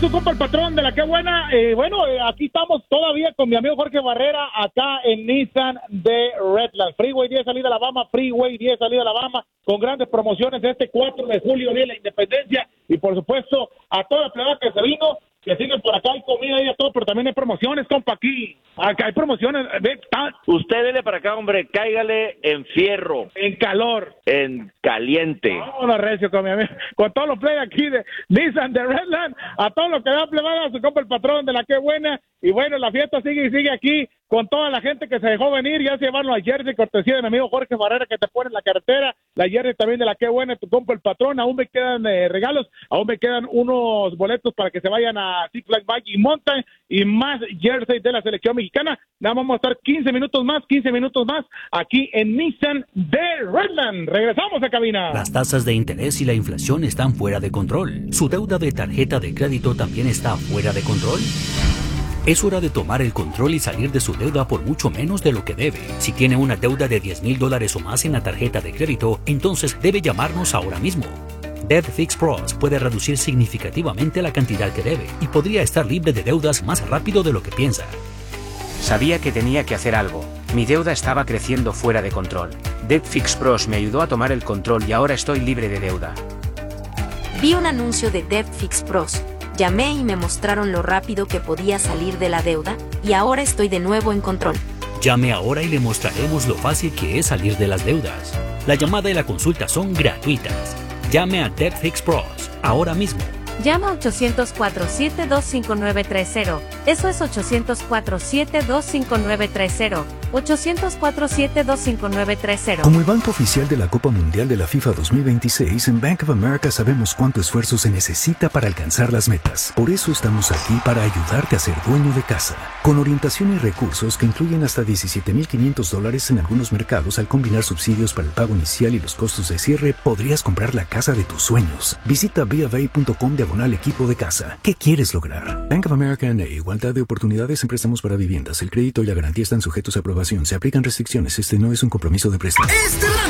su compa el patrón de la que buena. Aquí estamos todavía con mi amigo Jorge Barrera, acá en Nissan de Redlands. Freeway 10 salida a Alabama, Freeway 10 salida a Alabama, con grandes promociones este 4 de julio, Día de la Independencia. Y por supuesto, a toda la plebada que se vino, que siguen por acá, hay comida y a todo, pero también hay promociones, compa, aquí. Acá hay promociones. Usted dele para acá, hombre, cáigale en fierro. En calor. En caliente. Vámonos, recio, con mi amigo. Con todos los play aquí de Nissan de Redland, a todos los que da plebada, su compa el patrón de la que buena. Y bueno, la fiesta sigue y sigue aquí, con toda la gente que se dejó venir. Ya se llevaron a Jersey, cortesía de mi amigo Jorge Barrera, que te pone en la carretera. La Jersey también de la que buena, tu compa el patrón. Aún me quedan regalos, aún me quedan unos boletos para que se vayan a Six Flags Magic Mountain y más Jersey de la selección mexicana. Nada, vamos a estar 15 minutos más aquí en Nissan de Redland. Regresamos a cabina. Las tasas de interés y la inflación están fuera de control. ¿Su deuda de tarjeta de crédito también está fuera de control? Es hora de tomar el control y salir de su deuda por mucho menos de lo que debe. Si tiene una deuda de $10,000 o más en la tarjeta de crédito, entonces debe llamarnos ahora mismo. Debt Fix Pros puede reducir significativamente la cantidad que debe y podría estar libre de deudas más rápido de lo que piensa. Sabía que tenía que hacer algo. Mi deuda estaba creciendo fuera de control. Debt Fix Pros me ayudó a tomar el control y ahora estoy libre de deuda. Vi un anuncio de Debt Fix Pros. Llamé y me mostraron lo rápido que podía salir de la deuda, y ahora estoy de nuevo en control. Llame ahora y le mostraremos lo fácil que es salir de las deudas. La llamada y la consulta son gratuitas. Llame a Debt Fix Pros ahora mismo. Llama 800-472-5930. Eso es 800-472-5930. 800-472-5930. Como el banco oficial de la Copa Mundial de la FIFA 2026, en Bank of America sabemos cuánto esfuerzo se necesita para alcanzar las metas. Por eso estamos aquí para ayudarte a ser dueño de casa. Con orientación y recursos que incluyen hasta $17,500 en algunos mercados, al combinar subsidios para el pago inicial y los costos de cierre, podrías comprar la casa de tus sueños. Visita BofA.com/equipo de casa. ¿Qué quieres lograr? Bank of America N.A. Igualdad de oportunidades en préstamos para viviendas. El crédito y la garantía están sujetos a aprobación. Se aplican restricciones. Este no es un compromiso de préstamo. Este verano